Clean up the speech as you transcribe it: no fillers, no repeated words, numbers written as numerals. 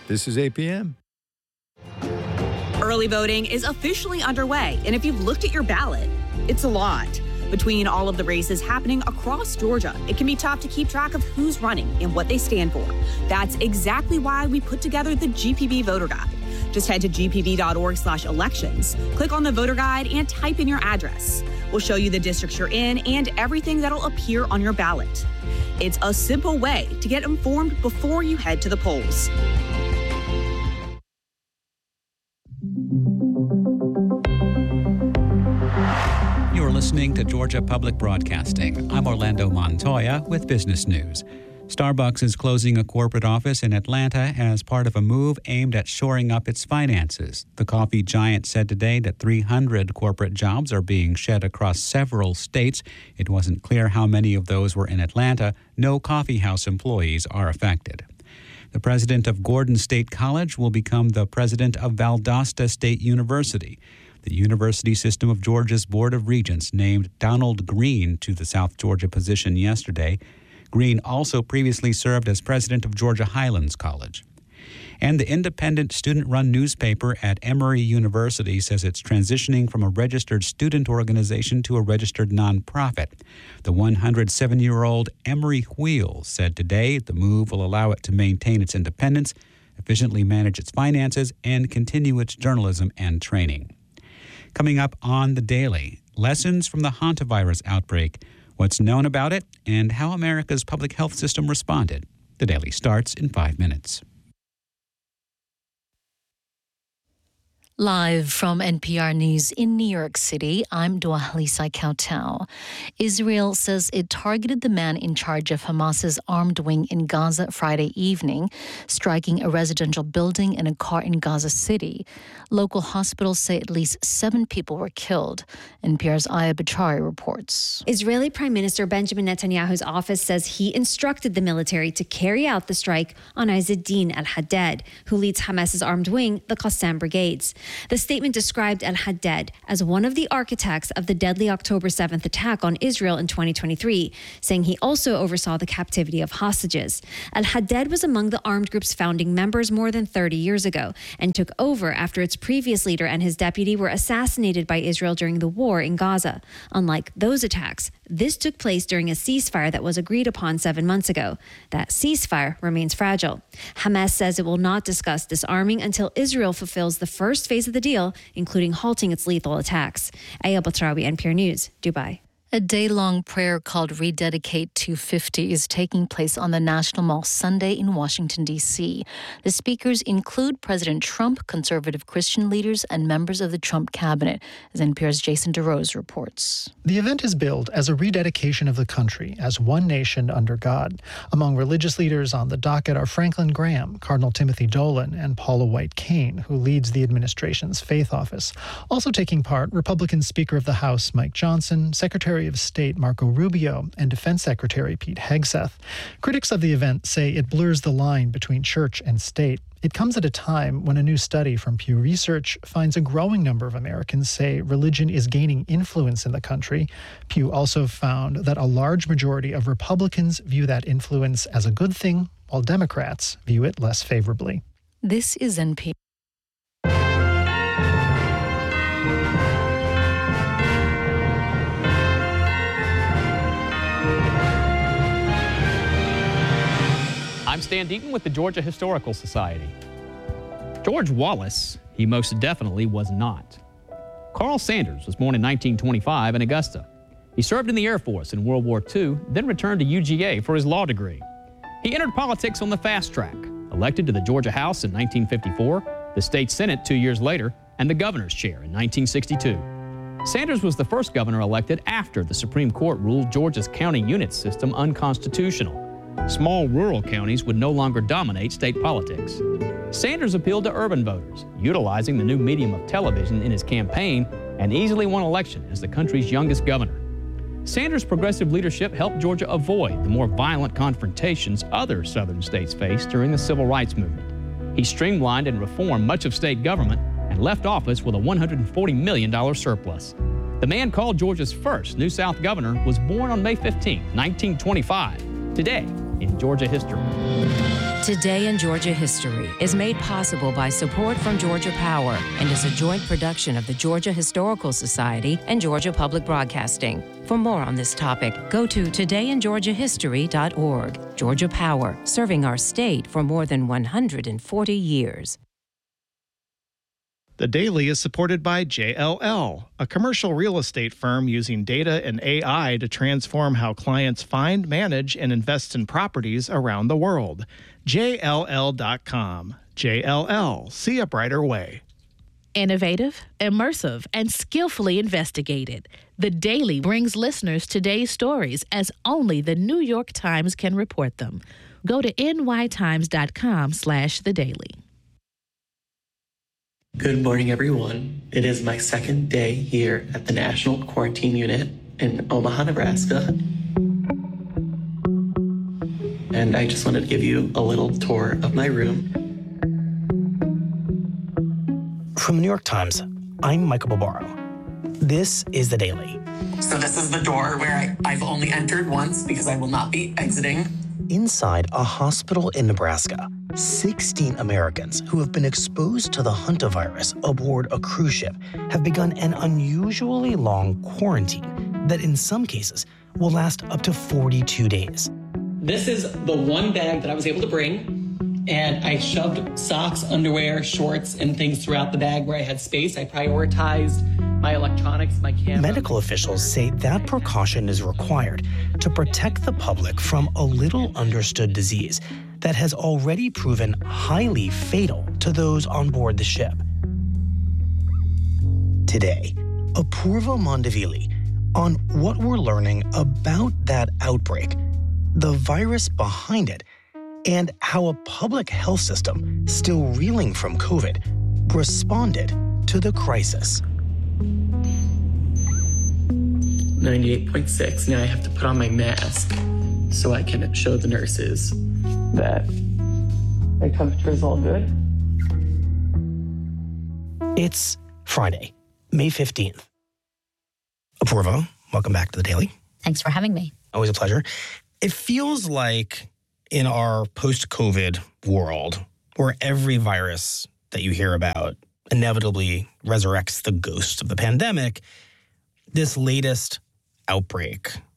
This is APM. Early voting is officially underway, and if you've looked at your ballot, it's a lot. Between all of the races happening across Georgia, it can be tough to keep track of who's running and what they stand for. That's exactly why we put together the GPB Voter Guide. Just head to gpb.org/elections, click on the voter guide, and type in your address. We'll show you the districts you're in and everything that'll appear on your ballot. It's a simple way to get informed before you head to the polls. You're listening to Georgia Public Broadcasting. I'm Orlando Montoya with business news. Starbucks is closing a corporate office in Atlanta as part of a move aimed at shoring up its finances. The coffee giant said today that 300 corporate jobs are being shed across several states. It wasn't clear how many of those were in Atlanta. No coffeehouse employees are affected. The president of Gordon State College will become the president of Valdosta State University. The University System of Georgia's Board of Regents named Donald Green to the South Georgia position yesterday. Green also previously served as president of Georgia Highlands College. And the independent student-run newspaper at Emory University says it's transitioning from a registered student organization to a registered nonprofit. The 107-year-old Emory Wheels said today the move will allow it to maintain its independence, efficiently manage its finances, and continue its journalism and training. Coming up on The Daily, lessons from the hantavirus outbreak, what's known about it, and how America's public health system responded. The Daily starts in 5 minutes. Live from NPR News in New York City, I'm Dwalisa Kautal. Israel says it targeted the man in charge of Hamas's armed wing in Gaza Friday evening, striking a residential building and a car in Gaza City. Local hospitals say at least 7 people were killed. NPR's Aya Bachari reports. Israeli Prime Minister Benjamin Netanyahu's office says he instructed the military to carry out the strike on Izzeddin al-Haddad, who leads Hamas's armed wing, the Qassam Brigades. The statement described al-Haddad as one of the architects of the deadly October 7th attack on Israel in 2023, saying he also oversaw the captivity of hostages. Al-Haddad was among the armed group's founding members more than 30 years ago and took over after its previous leader and his deputy were assassinated by Israel during the war in Gaza. Unlike those attacks, this took place during a ceasefire that was agreed upon 7 months ago. That ceasefire remains fragile. Hamas says it will not discuss disarming until Israel fulfills the first phase of the deal, including halting its lethal attacks. Aya Batrawi, NPR News, Dubai. A day-long prayer called Rededicate 250 is taking place on the National Mall Sunday in Washington, D.C. The speakers include President Trump, conservative Christian leaders, and members of the Trump cabinet, as NPR's Jason DeRose reports. The event is billed as a rededication of the country as one nation under God. Among religious leaders on the docket are Franklin Graham, Cardinal Timothy Dolan, and Paula White Cain, who leads the administration's faith office. Also taking part, Republican Speaker of the House Mike Johnson, Secretary of State Marco Rubio, and Defense Secretary Pete Hegseth. Critics of the event say it blurs the line between church and state. It comes at a time when a new study from Pew Research finds a growing number of Americans say religion is gaining influence in the country. Pew also found that a large majority of Republicans view that influence as a good thing, while Democrats view it less favorably. This is NPR. I'm Stan Deaton with the Georgia Historical Society. George Wallace, he most definitely was not. Carl Sanders was born in 1925 in Augusta. He served in the Air Force in World War II, then returned to UGA for his law degree. He entered politics on the fast track, elected to the Georgia House in 1954, the state Senate 2 years later, and the governor's chair in 1962. Sanders was the first governor elected after the Supreme Court ruled Georgia's county unit system unconstitutional. Small rural counties would no longer dominate state politics. Sanders appealed to urban voters, utilizing the new medium of television in his campaign, and easily won election as the country's youngest governor. Sanders' progressive leadership helped Georgia avoid the more violent confrontations other southern states faced during the Civil Rights Movement. He streamlined and reformed much of state government and left office with a $140 million surplus. The man called Georgia's first New South governor was born on May 15, 1925. Today, in Georgia history. Today in Georgia History is made possible by support from Georgia Power and is a joint production of the Georgia Historical Society and Georgia Public Broadcasting. For more on this topic, go to todayingeorgiahistory.org. Georgia Power, serving our state for more than 140 years. The Daily is supported by JLL, a commercial real estate firm using data and AI to transform how clients find, manage, and invest in properties around the world. JLL.com. JLL, see a brighter way. Innovative, immersive, and skillfully investigated. The Daily brings listeners today's stories as only the New York Times can report them. Go to nytimes.com/The Daily. Good morning, everyone. It is my second day here at the National Quarantine Unit in Omaha, Nebraska. And I just wanted to give you a little tour of my room. From the New York Times, I'm Michael Barbaro. This is The Daily. So this is the door where I've only entered once because I will not be exiting. Inside a hospital in Nebraska, 16 Americans who have been exposed to the hantavirus aboard a cruise ship have begun an unusually long quarantine that in some cases will last up to 42 days. This is the one bag that I was able to bring, and I shoved socks, underwear, shorts, and things throughout the bag where I had space. I prioritized my electronics, my camera. Medical officials say that precaution is required to protect the public from a little understood disease that has already proven highly fatal to those on board the ship. Today, Apurva Mandavili on what we're learning about that outbreak, the virus behind it, and how a public health system still reeling from COVID responded to the crisis. 98.6. Now I have to put on my mask so I can show the nurses that my temperature is all good. It's Friday, May 15th. Apurva, welcome back to The Daily. Thanks for having me. Always a pleasure. It feels like in our post-COVID world, where every virus that you hear about inevitably resurrects the ghost of the pandemic, this latest outbreak